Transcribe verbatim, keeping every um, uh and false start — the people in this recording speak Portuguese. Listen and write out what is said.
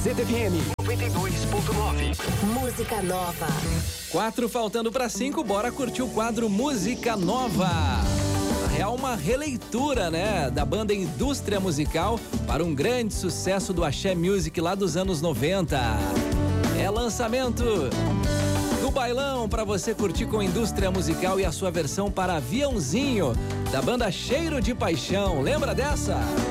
Z T F M noventa e dois ponto nove. Música nova. Quatro faltando para cinco, bora curtir o quadro Música Nova. É uma releitura, né, da banda Indústria Musical para um grande sucesso do Axé Music lá dos anos noventa. É lançamento do bailão para você curtir com Indústria Musical e a sua versão para Aviãozinho, da banda Cheiro de Paixão. Lembra dessa?